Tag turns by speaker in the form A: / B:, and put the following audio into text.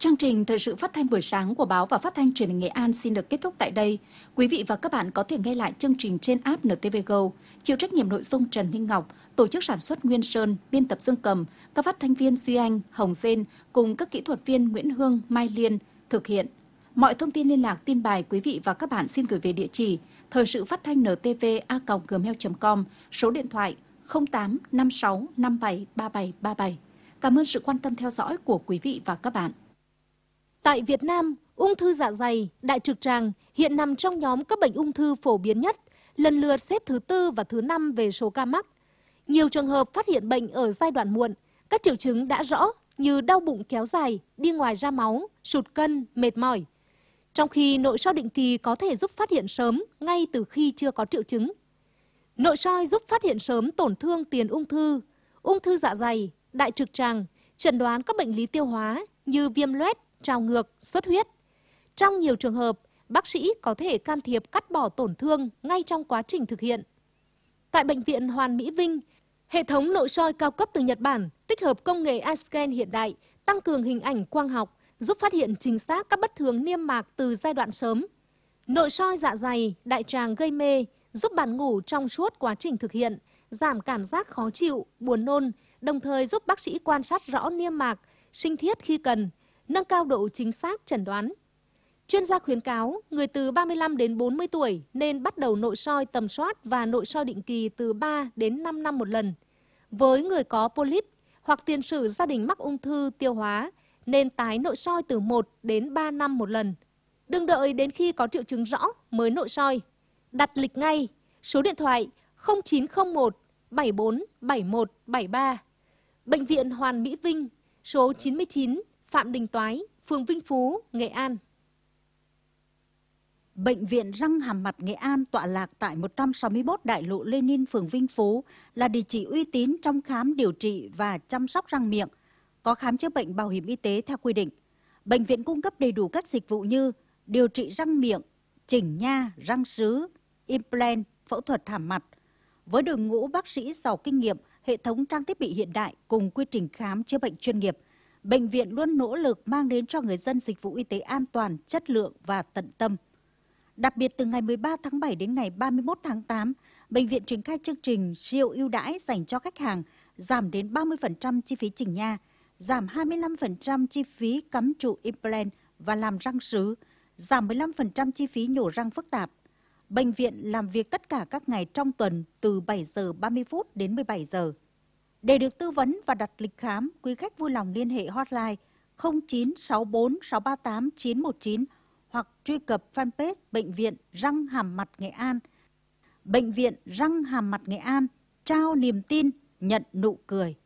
A: Chương trình thời sự phát thanh buổi sáng của báo và phát thanh truyền hình Nghệ An xin được kết thúc tại đây. Quý vị và các bạn có thể nghe lại chương trình trên app NTV Go. Chịu trách nhiệm nội dung Trần Minh Ngọc, tổ chức sản xuất Nguyên Sơn, biên tập Dương Cầm, các phát thanh viên Duy Anh, Hồng Dên cùng các kỹ thuật viên Nguyễn Hương, Mai Liên thực hiện. Mọi thông tin liên lạc tin bài quý vị và các bạn xin gửi về địa chỉ thời sự phát thanh ntv@gmail.com, số điện thoại 08 56 57 37 37. Cảm ơn sự quan tâm theo dõi của quý vị và các bạn.
B: Tại Việt Nam, ung thư dạ dày, đại trực tràng hiện nằm trong nhóm các bệnh ung thư phổ biến nhất, lần lượt xếp thứ 4 và thứ 5 về số ca mắc. Nhiều trường hợp phát hiện bệnh ở giai đoạn muộn, các triệu chứng đã rõ như đau bụng kéo dài, đi ngoài ra máu, sụt cân, mệt mỏi. Trong khi nội soi định kỳ có thể giúp phát hiện sớm ngay từ khi chưa có triệu chứng. Nội soi giúp phát hiện sớm tổn thương tiền ung thư dạ dày, đại trực tràng, chẩn đoán các bệnh lý tiêu hóa như viêm loét, trào ngược, xuất huyết. Trong nhiều trường hợp, bác sĩ có thể can thiệp cắt bỏ tổn thương ngay trong quá trình thực hiện. Tại Bệnh viện Hoàn Mỹ Vinh, hệ thống nội soi cao cấp từ Nhật Bản tích hợp công nghệ iScan hiện đại, tăng cường hình ảnh quang học, giúp phát hiện chính xác các bất thường niêm mạc từ giai đoạn sớm. Nội soi dạ dày, đại tràng gây mê, giúp bạn ngủ trong suốt quá trình thực hiện, giảm cảm giác khó chịu, buồn nôn, đồng thời giúp bác sĩ quan sát rõ niêm mạc, sinh thiết khi cần, nâng cao độ chính xác chẩn đoán. Chuyên gia khuyến cáo người từ 35 đến 40 tuổi nên bắt đầu nội soi tầm soát và nội soi định kỳ từ 3 đến 5 năm một lần. Với người có polyp hoặc tiền sử gia đình mắc ung thư tiêu hóa nên tái nội soi từ 1 đến 3 năm một lần. Đừng đợi đến khi có triệu chứng rõ mới nội soi. Đặt lịch ngay, số điện thoại 0901 74 71 73. Bệnh viện Hoàn Mỹ Vinh, số 99 Phạm Đình Toái, phường Vinh Phú, Nghệ An.
C: Bệnh viện Răng Hàm Mặt Nghệ An tọa lạc tại 161 Đại lộ Lenin, phường Vinh Phú là địa chỉ uy tín trong khám, điều trị và chăm sóc răng miệng, có khám chữa bệnh bảo hiểm y tế theo quy định. Bệnh viện cung cấp đầy đủ các dịch vụ như điều trị răng miệng, chỉnh nha, răng sứ, implant, phẫu thuật hàm mặt. Với đội ngũ bác sĩ giàu kinh nghiệm, hệ thống trang thiết bị hiện đại cùng quy trình khám chữa bệnh chuyên nghiệp, bệnh viện luôn nỗ lực mang đến cho người dân dịch vụ y tế an toàn, chất lượng và tận tâm. Đặc biệt từ ngày 13 tháng 7 đến ngày 31 tháng 8, bệnh viện triển khai chương trình siêu ưu đãi dành cho khách hàng, giảm đến 30% chi phí chỉnh nha, giảm 25% chi phí cắm trụ implant và làm răng sứ, giảm 15% chi phí nhổ răng phức tạp. Bệnh viện làm việc tất cả các ngày trong tuần từ 7 giờ 30 phút đến 17 giờ. Để được tư vấn và đặt lịch khám, quý khách vui lòng liên hệ hotline 0964 638 919 hoặc truy cập fanpage Bệnh viện Răng Hàm Mặt Nghệ An. Bệnh viện Răng Hàm Mặt Nghệ An, trao niềm tin, nhận nụ cười.